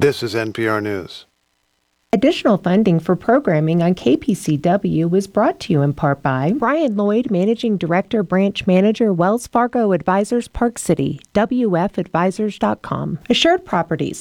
This is NPR News. Additional funding for programming on KPCW was brought to you in part by Brian Lloyd, Managing Director, Branch Manager, Wells Fargo Advisors, Park City, WFadvisors.com, Assured Properties,